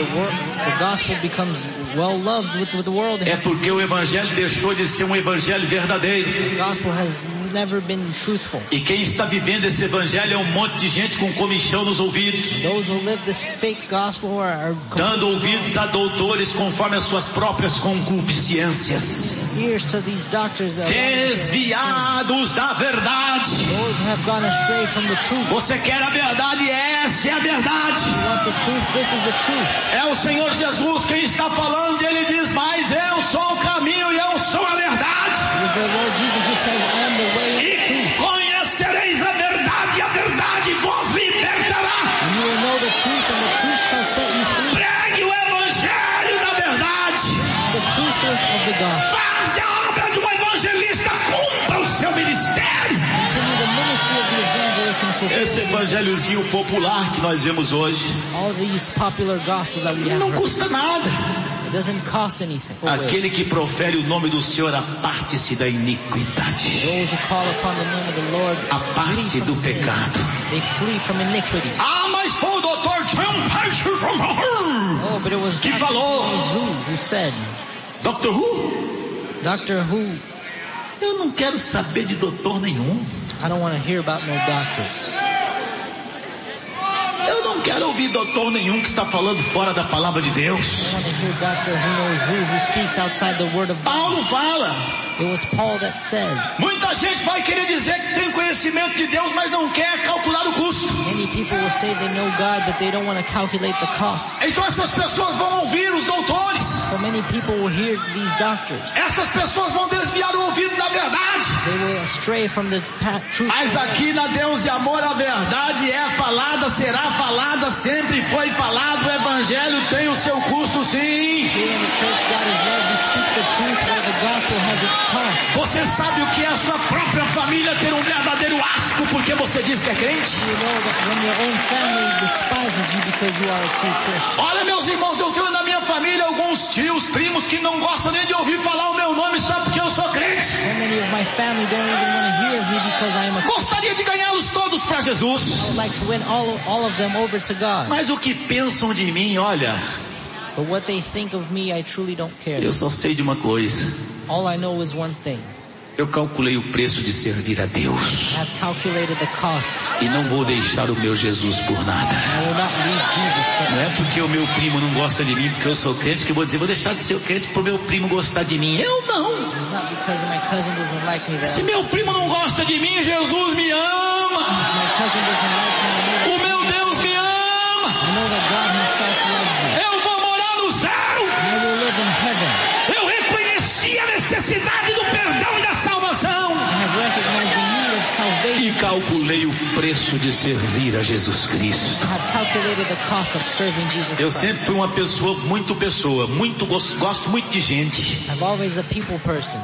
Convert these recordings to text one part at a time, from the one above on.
the gospel becomes well loved with the world. É porque o evangelho deixou de ser um evangelho verdadeiro. The gospel has never been truthful. E quem está vivendo esse evangelho é um monte de gente com comichão nos ouvidos. Those who live this fake gospel are dando ouvidos a doutores conforme as suas próprias concupiscências. Ears to these doctors desviados da verdade. Those who have gone astray from the truth. Você quer a verdade? Essa é a verdade. You want the truth? This is the truth. É o Senhor Jesus quem está falando e Ele diz, mas eu sou o caminho e eu sou a verdade. With the Lord Jesus who says, I am the way and the truth. Conhecereis a verdade e a verdade vos libertará. And you will know the truth and the truth shall set you free. Pregue o evangelho da verdade. The truth of the gospel. Faça a obra de um evangelista, cumpra o seu ministério. Continue the ministry of the evangelist and fulfill. Esse evangelhozinho popular que nós vemos hoje All these popular gospels that we have. Não custa nada. It doesn't cost anything. Aquele que profere o nome do Senhor, aparte-se da iniquidade. Those who call upon the name of the Lord, aparte-se do pecado. They flee from iniquity. Mas foi o Dr. John Piper but it was que falou. Who said? Dr. Who? Dr. Who? Eu não quero saber de doutor nenhum. I don't want to hear about no doctors. Eu não quero ouvir doutor nenhum que está falando fora da palavra de Deus. I want to hear doctor who speaks outside the word of God. Paulo fala. It was Paul that said. Muita gente vai querer dizer que tem conhecimento de Deus, mas não quer calcular o custo. Many people will say they know God, but they don't want to calculate the cost. Então essas pessoas vão ouvir os doutores. So many people will hear these doctors. Essas pessoas vão desviar o ouvido da verdade. They will astray from the truth. Mas aqui na Deus e Amor a verdade é falada, será falada, sempre foi falado. O evangelho tem o seu custo, sim. Here in the church, God is love. We speak the truth while the gospel has its cost. Você sabe o que é a sua própria família ter um verdadeiro asco porque você diz que é crente? You know that when your own family despises you because you are a true Christian. Olha, meus irmãos, eu tenho na minha família alguns tios, primos que não gostam nem de ouvir falar o meu nome só porque eu sou crente. So many of my family don't even want to hear of me because I am a Christian. Gostaria de ganhá-los todos para Jesus. I would like to win all of them over to God. Mas o que pensam de mim, olha. But what they think of me, I truly don't care. Eu só sei de uma coisa. All I know is one thing. Eu calculei o preço de servir a Deus. I have calculated the cost. E não vou deixar o meu Jesus por nada. I will not leave Jesus for Não é porque o meu primo não gosta de mim, porque eu sou crente, que eu vou dizer, vou deixar de ser crente para o meu primo gostar de mim. Eu não. It's not because my cousin doesn't like me that. Se meu primo não gosta de mim, Jesus me ama. My cousin doesn't like me. O meu Deus me ama. I know that God himself loves me. Eu vou morar no céu. I will live in heaven. Eu reconheci a necessidade do perdão e da salvação. I have recognized the need of salvation. E calculei o preço de servir a Jesus Cristo. I have calculated the cost of serving Jesus Eu Christ. sempre fui uma pessoa, gosto muito de gente. I'm always a people person.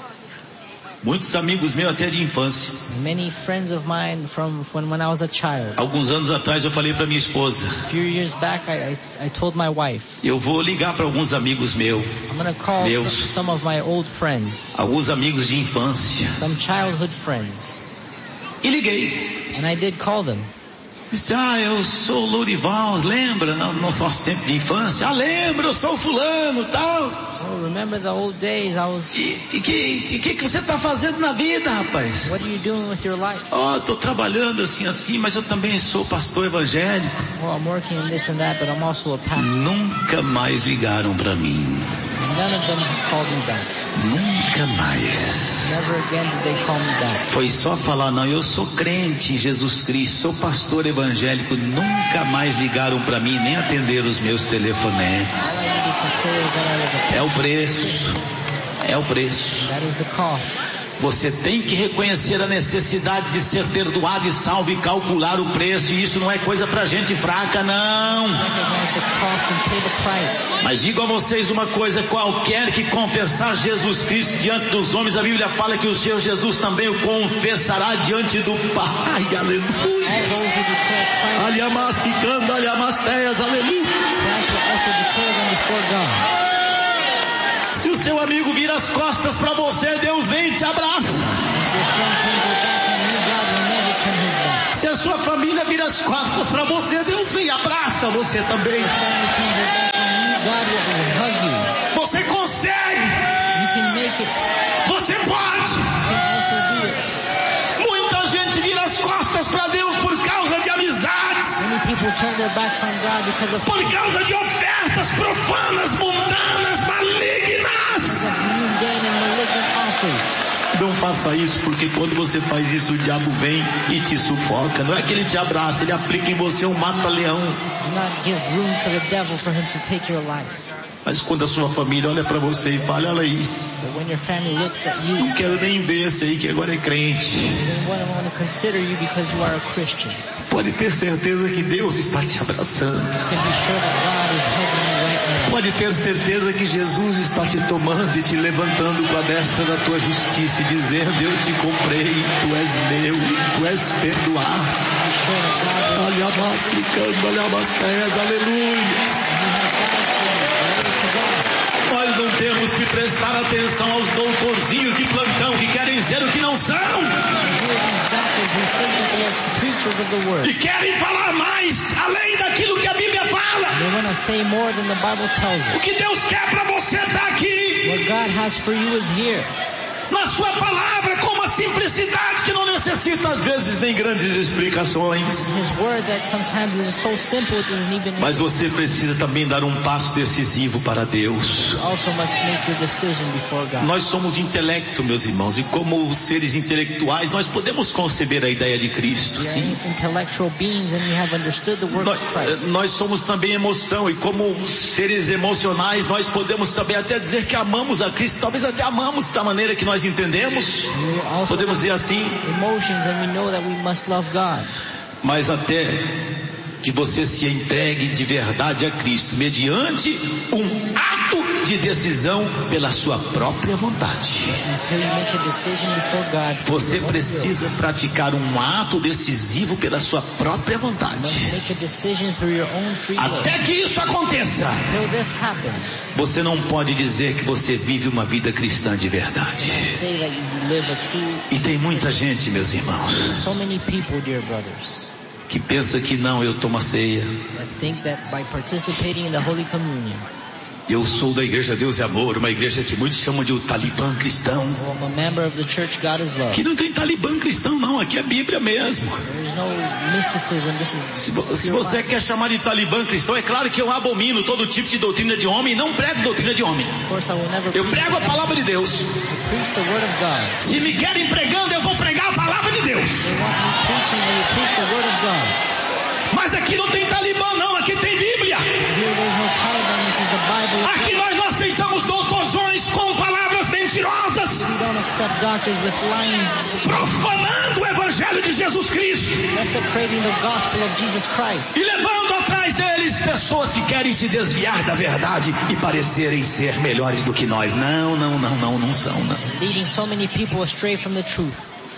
Muitos amigos meus até de infância. Many friends of mine from when I was a child. Alguns anos atrás eu falei para minha esposa. A few years back, I told my wife. Eu vou ligar para alguns amigos meus. I'm going to call some of my old friends. Alguns amigos de infância. Some childhood friends. E liguei. And I did call them. Disse, eu sou o Lourival, lembra? No nosso tempo de infância. Lembro, eu sou o fulano, tal. Oh, remember the old days? I was. E que você está fazendo na vida, rapaz? What are you doing with your life? Estou trabalhando assim, mas eu também sou pastor evangélico. Well, I'm working in this and that, but I'm also a pastor. Nunca mais ligaram para mim. None of them called me back. Nunca mais. Never again did they call me back. Foi só falar, não, eu sou crente em Jesus Cristo, sou pastor evangélico. Nunca mais ligaram para mim, nem atenderam os meus telefonemas. All I needed to say is that I was a É o preço. É o preço. That is the cost. Você tem que reconhecer a necessidade de ser perdoado e salvo e calcular o preço. E isso não é coisa pra gente fraca, não. Recognize the cost and pay the price. Mas digo a vocês uma coisa, qualquer que confessar Jesus Cristo diante dos homens, a Bíblia fala que o Senhor Jesus também o confessará diante do Pai. Aleluia. All those who declare Christ, Aliamacicando, aliamasteias, aleluia. Christ will also declare them before God. Se o seu amigo vira as costas para você, Deus vem e te abraça. If your friend turns their back on you, God will never turn his back. Se a sua família vira as costas para você, Deus vem e abraça você também. If your family turns their back turn their backs on God because of por causa de ofertas profanas, mundanas, malignas. mundane and malignant offers. Não faça isso, porque quando você faz isso, o diabo vem e te sufoca. Não é que ele te abraça, ele aplica em você um mata-leão. Do not give room to the devil for him to take your life. Mas quando a sua família olha para você e fala, olha aí, But when your family looks at you, não quero nem ver esse aí que agora é crente. they won't want to consider you because you are a Christian. Pode ter certeza que Deus está te abraçando. You can be sure that God is hugging you right now. Pode ter certeza que Jesus está te tomando e te levantando com a destra da tua justiça e dizendo, eu te comprei, tu és meu, tu és perdoado. Be sure that God will Olha a basicando, olha a bastés, aleluia. Nós não temos que prestar atenção aos doutorzinhos de plantão que querem dizer o que não são. hear these doctors who think that they are preachers of the word. E querem falar mais além daquilo que a Bíblia fala. They want to say more than the Bible tells O us. que Deus quer para você está aqui. What God has for you is here. Na sua palavra, com uma simplicidade que não necessita às vezes nem grandes explicações. His word that sometimes is so simple it doesn't even. Mas você precisa também dar um passo decisivo para Deus. You also must make your decision before God. Nós somos intelecto, meus irmãos, e como seres intelectuais, nós podemos conceber a ideia de Cristo, We are sim. intellectual beings and we have understood the work of Christ. Nós somos também emoção, e como seres emocionais, nós podemos também até dizer que amamos a Cristo, talvez até amamos da maneira que nós entendemos, We also podemos dizer assim, emotions and we know that we must love God. mas até que você se entregue de verdade a Cristo, mediante um ato de decisão pela sua própria vontade. Until you make a decision before God. Você precisa praticar um ato decisivo pela sua própria You must vontade. make a decision through your own free will. Até que isso aconteça, Until this happens, você não pode dizer que você vive uma vida cristã de verdade. say that you live a true. E tem muita gente, meus irmãos, So many people, dear brothers, que pensa que não, eu tomo a ceia, that think that by participating in the Holy Communion, eu sou da Igreja Deus é Amor, uma igreja que muitos chamam de o talibã cristão. well, I'm a member of the church God is love. Que não tem talibã cristão não, aqui é Bíblia mesmo. There is no mysticism. This is Se você quer chamar de talibã cristão, é claro que eu abomino todo tipo de doutrina de homem e não prego doutrina de homem. Of course, I will never Eu preach prego a the palavra de Deus. preach the word of God. Se me querem pregando, eu vou pregar a palavra de Deus. They want me preaching, I will preach the word of God. Mas aqui não tem talibã não, aqui tem Bíblia. Here there's no Taliban, this is the Bible. Aqui nós não aceitamos doutorzões com palavras mentirosas, We don't accept doctors with lying, profanando o Evangelho de Jesus Cristo desecrating the gospel of Jesus Christ. e levando atrás deles pessoas que querem se desviar da verdade e parecerem ser melhores do que nós. Não são, não. Leading so many people astray from the truth.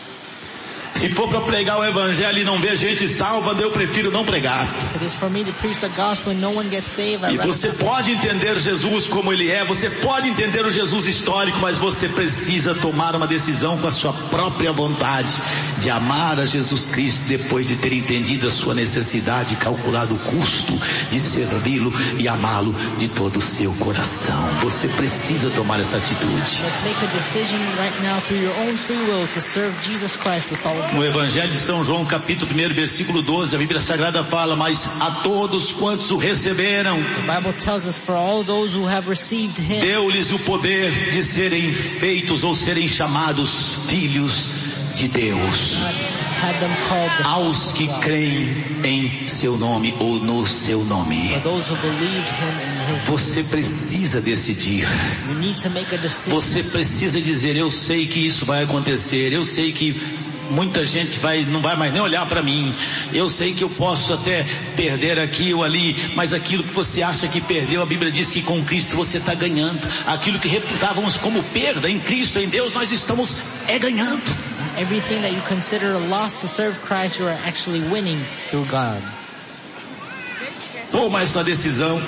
Se for para pregar o Evangelho e não ver gente salva, eu prefiro não pregar. If it is for me to preach the gospel and no one gets saved, E I'd rather você pode entender Jesus como ele é, você pode entender o Jesus histórico, mas você precisa tomar uma decisão com a sua própria vontade de amar a Jesus Cristo depois de ter entendido a sua necessidade e calculado o custo de servi-lo e amá-lo de todo o seu coração. Você precisa tomar essa atitude. Let's make a decision right now through your own free will to serve Jesus Christ with all of No Evangelho de São João, capítulo 1, versículo 12, a Bíblia Sagrada fala, mas a todos quantos o receberam, The Bible tells us for all those who have received Him, deu-lhes o poder de serem feitos ou serem chamados filhos de Deus. God had them called the Aos sons que of God. creem em seu nome ou no seu nome. For those who believed Him in His Você precisa decidir. you need to make a decision. Você precisa dizer, eu sei que isso vai acontecer, eu sei que muita gente não vai mais nem olhar para mim, eu sei que eu posso até perder aqui ou ali, mas aquilo que você acha que perdeu, a Bíblia diz que com Cristo você está ganhando. Aquilo que reputávamos como perda, em Cristo, em Deus, nós estamos ganhando. Everything that you consider a loss to serve Christ, you are actually winning through God. Toma essa decisão.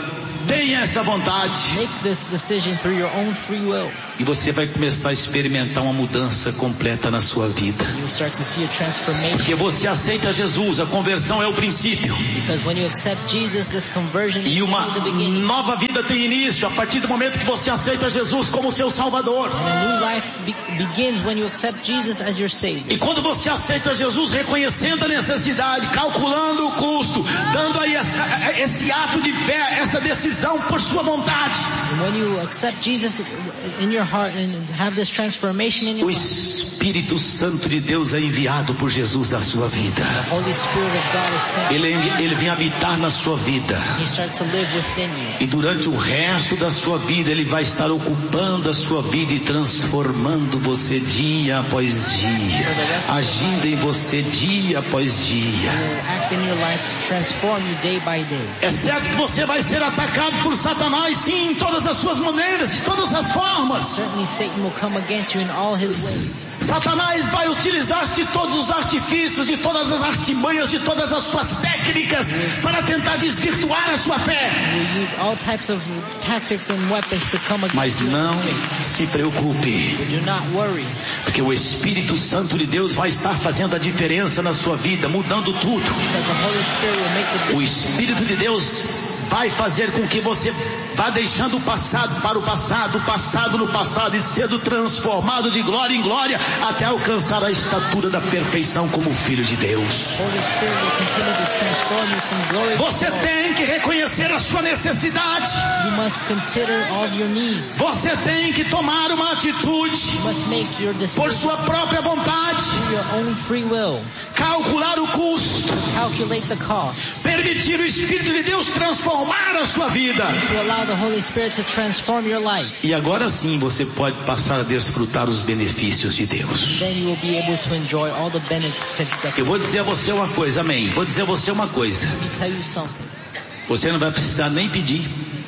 Tenha essa vontade. Make this decision through your own free will. E você vai começar a experimentar uma mudança completa na sua vida. You will start to see a transformation. Porque você aceita Jesus, a conversão é o princípio. Because when you accept Jesus, this conversion E is uma the beginning. nova vida tem início a partir do momento que você aceita Jesus como seu Salvador. And a new life begins when you accept Jesus as your Savior. E quando você aceita Jesus reconhecendo a necessidade, calculando o custo, dando aí esse ato de fé, essa decisão por sua vontade, And when you accept Jesus in your heart and have this transformation in your o life, Espírito Santo de Deus é enviado por Jesus à sua vida. the Holy Spirit of God is sent. Ele vem habitar na sua vida. He starts to live within you. E durante o resto da sua vida, Ele vai estar ocupando a sua vida e transformando você dia após dia, agindo em você dia após dia. He will act in your life to transform you day by day. É certo que você vai ser atacado por Satanás, sim, em todas as suas maneiras, de todas as formas. Certainly Satan will come against you in all his ways. Satanás vai utilizar de todos os artifícios, de todas as artimanhas, de todas as suas técnicas para tentar desvirtuar a sua fé. He will use all types of tactics and weapons to come against Mas you. não se preocupe, But do not worry, porque o Espírito Santo de Deus vai estar fazendo a diferença na sua vida, mudando tudo. because the Holy Spirit will make the O difference. Espírito de Deus vai fazer com que você vá deixando o passado para o passado no passado e sendo transformado de glória em glória até alcançar a estatura da perfeição como filho de Deus. Holy Spirit will continue to transform you from glory to Você glory. tem que reconhecer a sua necessidade. You must consider all of your needs. Você tem que tomar uma atitude You must make your por decision sua própria vontade, through your own free will. calcular o custo, Calculate the cost. permitir o Espírito de Deus transformar a sua vida. To allow the Holy Spirit to transform your life. E agora sim você pode passar a desfrutar os benefícios de Deus. Then you will be able to enjoy all the benefits that Eu vou dizer a você uma coisa, amém. Vou dizer a você uma coisa. Let me tell you something. Você não vai precisar nem pedir,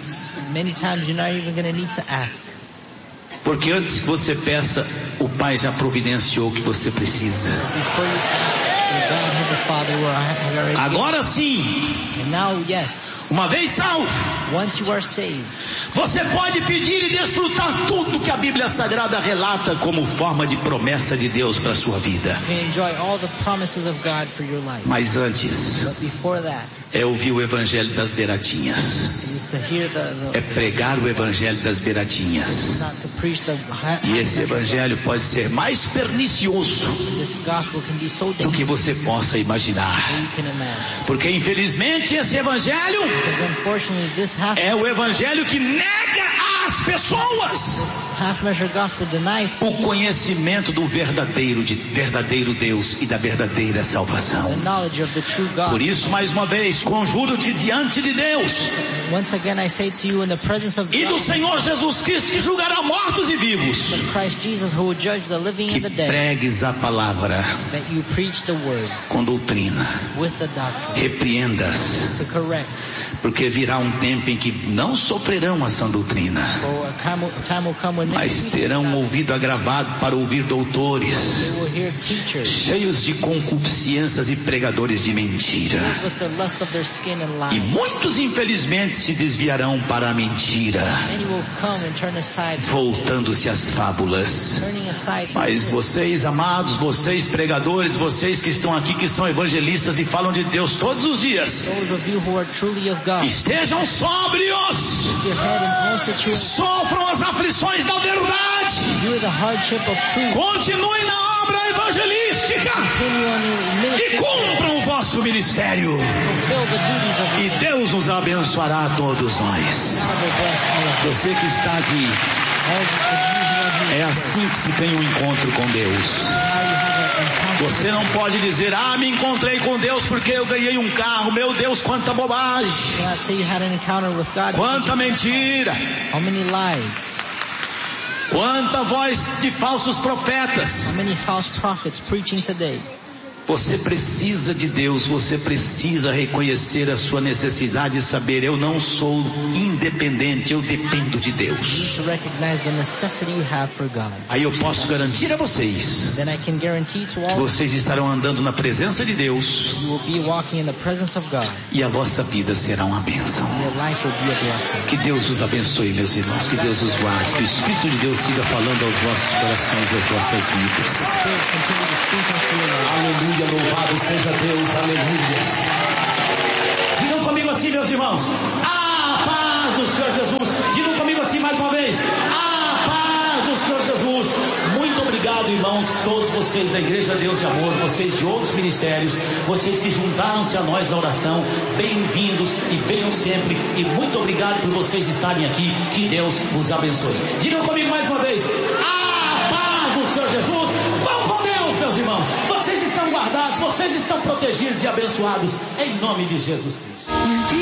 Many times you're not even going to need to ask. porque antes que você peça, o Pai já providenciou o que você precisa. Before you ask, the God, the Father, has already given. Agora sim, And now, yes, uma vez salvo, once you are saved, você pode pedir e desfrutar tudo que a Bíblia Sagrada relata como forma de promessa de Deus para a sua vida. you can enjoy all the promises of God for your life. Mas antes, But before that, é ouvir o Evangelho das Beiradinhas. it is to hear É pregar o Evangelho das Beiradinhas. not to preach the E esse Evangelho pode ser mais pernicioso this gospel can be so do dangerous que você possa imaginar. that you can imagine. Porque infelizmente esse Evangelho Because unfortunately, this é o Evangelho que nega às pessoas half-measure gospel denies o conhecimento do verdadeiro Deus e da verdadeira salvação. the knowledge of the true Por God. isso, mais uma vez, conjuro-te diante de Deus Once again, I say to you, in the presence of e do God, Senhor Jesus Cristo, que julgará mortos e vivos, of Christ Jesus, who will judge the living que and the dead, pregues a palavra that you preach the word com doutrina, with the doctrine repreendas, to correct. porque virá um tempo em que não sofrerão a sã doutrina, For a time will come when many mas people terão um ouvido agravado para ouvir doutores, they will hear teachers cheios de concupiscências e pregadores de mentira. filled with the lust of their skin and E lies. muitos infelizmente se desviarão para a mentira, Many will come and turn aside, voltando-se às fábulas. turning aside. Mas vocês, amados, vocês pregadores, vocês que estão aqui, que são evangelistas e falam de Deus todos os dias, Those of you who are truly of God, estejam sóbrios, keep your head in all situations. sofram as aflições da verdade, Endure the hardship of truth. continuem na obra evangelística Continue on your e ministry. cumpram o vosso ministério. Fulfill the duties of E your Deus nos abençoará a todos nós. God will bless all of you. Você que está aqui, All of é assim que se tem um encontro com Deus. Você não pode dizer, me encontrei com Deus porque eu ganhei um carro. Meu Deus, quanta bobagem, you cannot say you had an encounter with God. quanta mentira, How many lies? quanta voz de falsos profetas. How many false prophets preaching today? Você precisa de Deus, você precisa reconhecer a sua necessidade e saber, eu não sou independente, eu dependo de Deus. to recognize the necessity you have for God. Aí eu posso garantir a vocês Then I can guarantee to que all vocês estarão andando na presença de Deus you will be walking in the presence of God. e a vossa vida será uma bênção. Your life will be a blessing. Que Deus os abençoe, meus irmãos, que Deus os guarde, que o Espírito de Deus siga falando aos vossos corações e às vossas vidas. Spirit continue to speak into your life. Aleluia, louvado seja Deus, aleluia. Digam comigo assim, meus irmãos, a paz do Senhor Jesus. Digam comigo assim mais uma vez, a paz do Senhor Jesus. Muito obrigado, irmãos, todos vocês da Igreja Deus de Amor, vocês de outros ministérios, vocês que juntaram-se a nós na oração, bem-vindos e venham sempre, e muito obrigado por vocês estarem aqui, que Deus vos abençoe. Digam comigo mais uma vez, a paz do Senhor Jesus. Vão com Deus, meus irmãos, vocês estão guardados, vocês estão protegidos e abençoados, em nome de Jesus Cristo.